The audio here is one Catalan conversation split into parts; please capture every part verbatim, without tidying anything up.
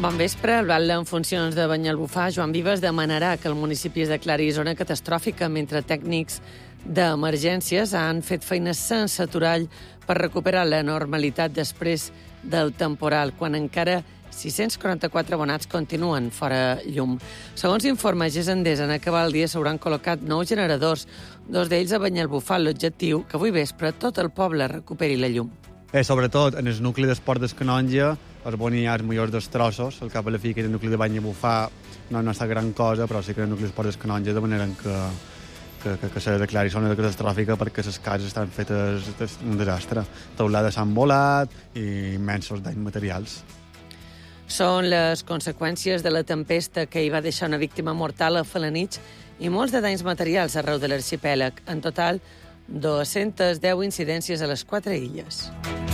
Bon vespre. El batlle en funcions de Banyalbufar, Joan Vives, demanarà que el municipi es declari zona catastròfica mentre tècnics d'emergències han fet feines sense aturall per recuperar la normalitat després del temporal, quan encara sis-cents quaranta-quatre abonats continuen fora llum. Segons informa G E S Endesa, en acabar el dia s'hauran col·locat nous generadors, dos d'ells a Banyalbufar, l'objectiu que avui vespre tot el poble recuperi la llum. Eh, sobretot en el nucli d'Esport del Canonja, els bons hi ha els millors destrossos, al cap a la fi que el nucli de Banyalbufar no, no està gran cosa, però sí que el nucli d'Esport del Canonja de manera que, que, que, que se declari zona catastròfica perquè les cases estan fetes un desastre. Teulades s'han volat i immensos danys materials. Són les conseqüències de la tempesta que hi va deixar una víctima mortal a Felanitx i molts de danys materials arreu de l'arxipèlag. En total, dos-centes deu incidències a les quatre illes.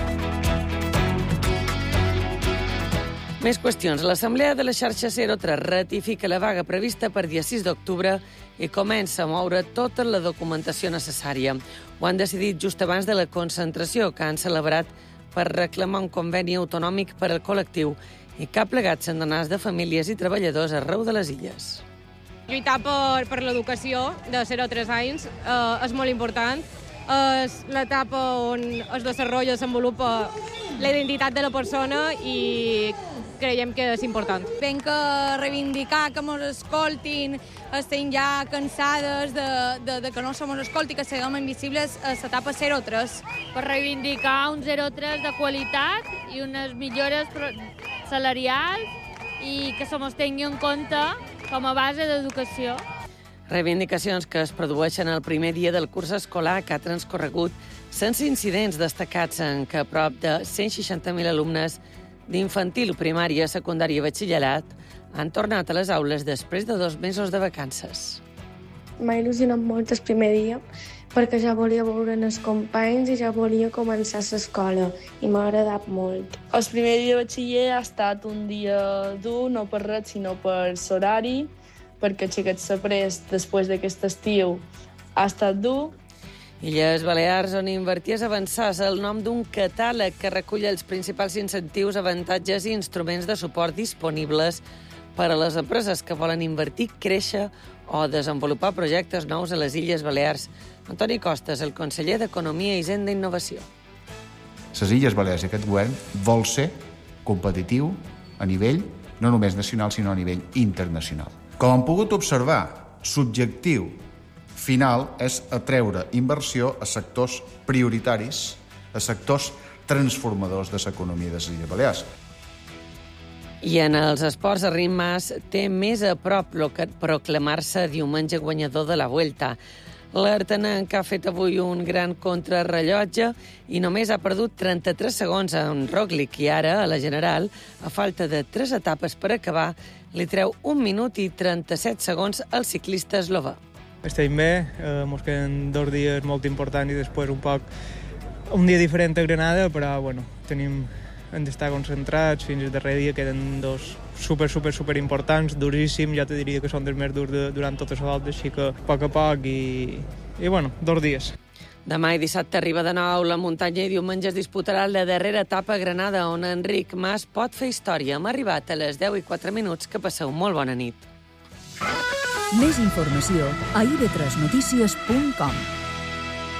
Més qüestions. L'Assemblea de la xarxa Cero tres ratifica la vaga prevista per dia sis d'octubre i comença a moure tota la documentació necessària. Ho han decidit just abans de la concentració que han celebrat per reclamar un conveni autonòmic per al col·lectiu i que ha plegat centenars de famílies i treballadors arreu de les illes. Lluitar per, per l'educació de zero a tres anys eh, és molt important. És l'etapa on es desenvolupa, desenvolupa la identitat de la persona i creiem que és important. Venc a reivindicar que ens escoltin, estem ja cansades de, de, de que no som escolti, que seguim invisibles a l'etapa zero tres. Per reivindicar un zero tres de qualitat i unes millores salarials i que se mos tingui en compte com a base d'educació. Reivindicacions que es produeixen el primer dia del curs escolar que ha transcorregut sense incidents destacats en què prop de cent seixanta mil alumnes d'infantil, primària, secundària i batxillerat han tornat a les aules després de dos mesos de vacances. M'ha il·lusionat molt el primer dia perquè ja volia veure els companys i ja volia començar l'escola i m'ha agradat molt. El primer dia de batxiller ha estat un dia dur, no per res, sinó per l'horari, perquè el xiquet s'ha pres després d'aquest estiu ha estat dur. Illes Balears, on inverties avançar, és el nom d'un catàleg que recull els principals incentius, avantatges i instruments de suport disponibles per a les empreses que volen invertir, créixer o desenvolupar projectes nous a les Illes Balears. Antoni Costas, el conseller d'Economia, Hisenda i Innovació. Les Illes Balears i aquest govern vol ser competitiu a nivell no només nacional, sinó a nivell internacional. Com han pogut observar, l'objectiu final és atreure inversió a sectors prioritaris, a sectors transformadors de l'economia de les Illes Balears. I en els esports, Arrim Mas té més a prop proclamar-se diumenge guanyador de la Vuelta. L'Artenenc ha fet avui un gran contrarrellotge i només ha perdut trenta-tres segons en Roglic i ara, a la General, a falta de tres etapes per acabar, li treu un minut i trenta-set segons al ciclista eslovà. Estem bé, eh, mos queden dos dies molt importants i després un poc un dia diferent a Granada, però bueno, tenim, hem d'estar concentrats, fins al darrer dia queden dos super, super, super importants, duríssims, ja te diria que són dels més durs de, durant tota la volta, així que a poc a poc i, i bueno, dos dies. Demà i dissabte arriba de nou la muntanya i diumenge es disputarà la darrera etapa a Granada, on Enric Mas pot fer història. Hem arribat a les deu i quatre minuts, que passeu molt bona nit. Més informació a i ve tres notícies punt com.